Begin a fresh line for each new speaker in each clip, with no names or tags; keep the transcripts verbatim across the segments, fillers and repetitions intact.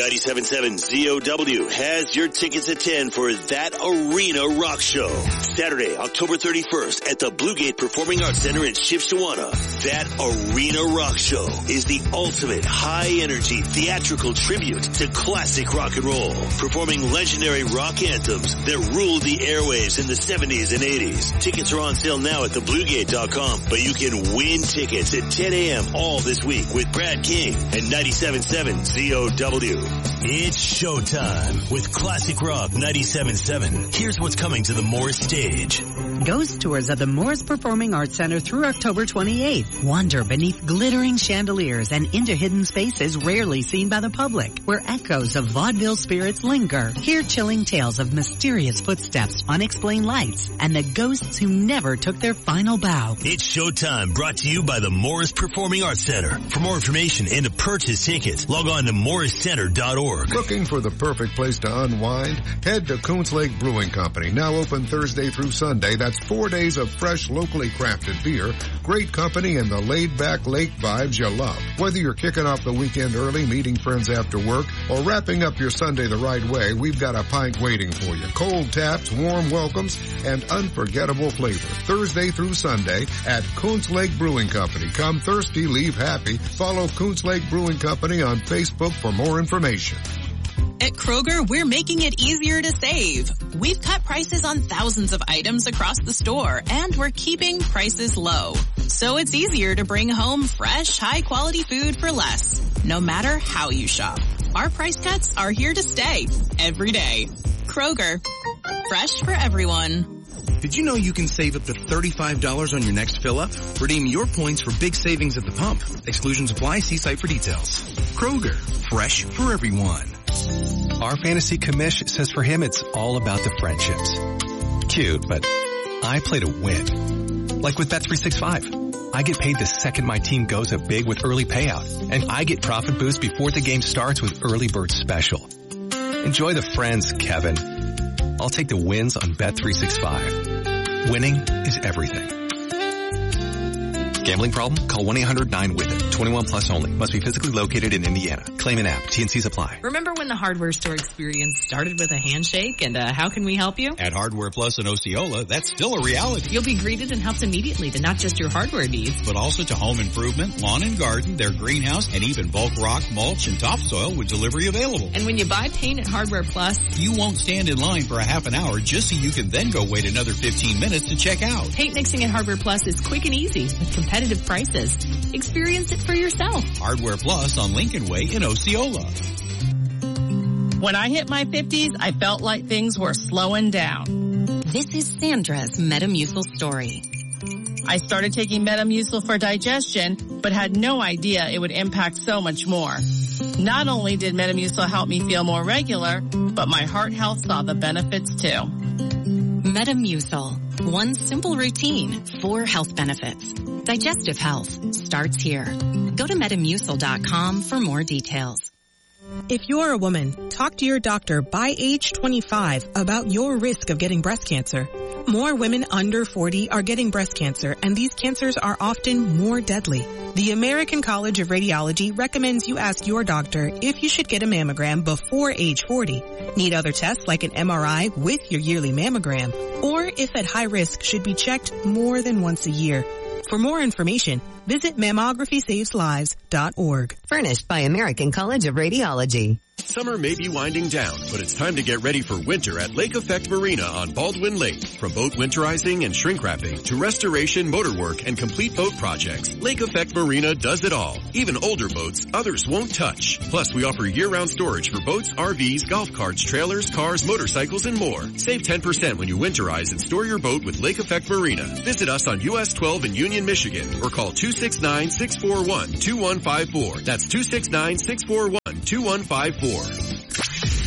ninety-seven point seven Z O W has your tickets at ten for That Arena Rock Show. Saturday, October thirty-first at the Bluegate Performing Arts Center in Shipshewana. That Arena Rock Show is the ultimate high-energy theatrical tribute to classic rock and roll, performing legendary rock anthems that ruled the airwaves in the seventies and eighties. Tickets are on sale now at the bluegate dot com, but you can win tickets at ten a.m. all this week with Brad King and ninety-seven point seven Z O W. It's showtime with Classic Rock ninety-seven point seven. Here's what's coming to the Morris stage.
Ghost tours of the Morris Performing Arts Center through October twenty-eighth. Wander beneath glittering chandeliers and into hidden spaces rarely seen by the public, where echoes of vaudeville spirits linger. Hear chilling tales of mysterious footsteps, unexplained lights, and the ghosts who never took their final bow.
It's showtime, brought to you by the Morris Performing Arts Center. For more information and to purchase tickets, log on to morris center dot org.
Looking for the perfect place to unwind? Head to Coons Lake Brewing Company, now open Thursday through Sunday. That's four days of fresh, locally crafted beer, great company, and the laid-back lake vibes you love. Whether you're kicking off the weekend early, meeting friends after work, or wrapping up your Sunday the right way, we've got a pint waiting for you. Cold taps, warm welcomes, and unforgettable flavor. Thursday through Sunday at Coons Lake Brewing Company. Come thirsty, leave happy. Follow Coons Lake Brewing Company on Facebook for more information.
At Kroger, we're making it easier to save. We've cut prices on thousands of items across the store, and we're keeping prices low. So it's easier to bring home fresh, high-quality food for less, no matter how you shop. Our price cuts are here to stay, every day. Kroger, fresh for everyone.
Did you know you can save up to thirty-five dollars on your next fill-up? Redeem your points for big savings at the pump. Exclusions apply. See site for details. Kroger, fresh for everyone.
Our fantasy commish says for him it's all about the friendships. Cute, but I play to win. Like with Bet three sixty-five. I get paid the second my team goes up big with early payout. And I get profit boost before the game starts with Early Bird Special. Enjoy the friends, Kevin. I'll take the wins on Bet three sixty-five. Winning is everything. Gambling problem? Call one eight hundred nine with it. twenty-one plus only. Must be physically located in Indiana. Claim an app. T and C's apply.
Remember when the hardware store experience started with a handshake and uh, how can we help you?
At Hardware Plus in Osceola, that's still a reality.
You'll be greeted and helped immediately to not just your hardware needs,
but also to home improvement, lawn and garden, their greenhouse, and even bulk rock, mulch, and topsoil with delivery available.
And when you buy paint at Hardware Plus,
you won't stand in line for a half an hour just so you can then go wait another fifteen minutes to check out.
Paint mixing at Hardware Plus is quick and easy with competitive prices. Experience it for yourself.
Hardware Plus on Lincoln Way in Osceola.
When I hit my fifties, I felt like things were slowing down.
This is Sandra's Metamucil story.
I started taking Metamucil for digestion, but had no idea it would impact so much more. Not only did Metamucil help me feel more regular, but my heart health saw the benefits too.
Metamucil. One simple routine, four health benefits. Digestive health starts here. Go to metamucil dot com for more details.
If you're a woman, talk to your doctor by age twenty-five about your risk of getting breast cancer. More women under forty are getting breast cancer, and these cancers are often more deadly. The American College of Radiology recommends you ask your doctor if you should get a mammogram before age forty. Need other tests like an M R I with your yearly mammogram, or if at high risk should be checked more than once a year. For more information, visit mammography saves lives dot org.
Furnished by American College of Radiology.
Summer may be winding down, but it's time to get ready for winter at Lake Effect Marina on Baldwin Lake. From boat winterizing and shrink wrapping to restoration, motor work, and complete boat projects, Lake Effect Marina does it all. Even older boats others won't touch. Plus, we offer year-round storage for boats, R Vs, golf carts, trailers, cars, motorcycles, and more. Save ten percent when you winterize and store your boat with Lake Effect Marina. Visit us on U S twelve in Union, Michigan, or call two six nine, six four one, two one five four. That's two six nine, six four one, two one five four.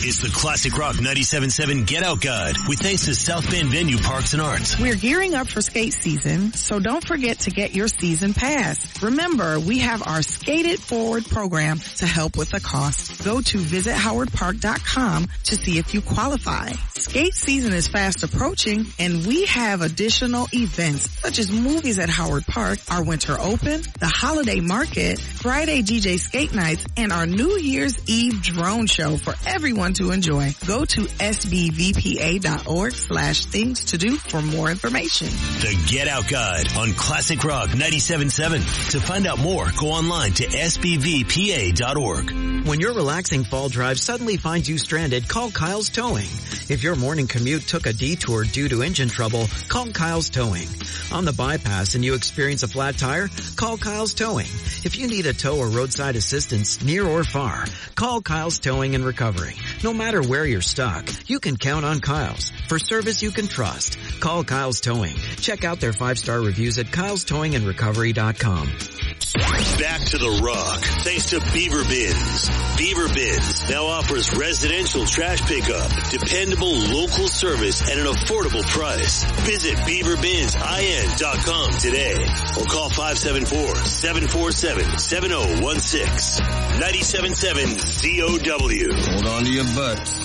It's the Classic Rock ninety-seven point seven Get Out Guide with thanks to South Bend Venue Parks and Arts.
We're gearing up for skate season, so don't forget to get your season pass. Remember, we have our Skate It Forward program to help with the cost. Go to visit howard park dot com to see if you qualify. Skate season is fast approaching, and we have additional events such as movies at Howard Park, our winter open, the holiday market, Friday D J skate nights, and our New Year's Eve drone show for everyone to enjoy. Go to S B V P A dot org slash things to do for more information.
The Get Out Guide on Classic Rock ninety-seven point seven. To find out more, go online to S B V P A dot org.
When your relaxing fall drive suddenly finds you stranded, call Kyle's Towing. If your morning commute took a detour due to engine trouble, call Kyle's Towing. On the bypass and you experience a flat tire, call Kyle's Towing. If you need a tow or roadside assistance near or far, call Kyle's Towing and Recovery. No matter where you're stuck, you can count on Kyle's. For service you can trust, call Kyle's Towing. Check out their five-star reviews at kyles towing and recovery dot com.
Back to the Rock, thanks to Beaver Bins. Beaver Bins now offers residential trash pickup, dependable local service at an affordable price. Visit beaver bins I N dot com today or call five seven four, seven four seven, seven zero one six. ninety-seven point seven Z O W.
Hold on to your butts.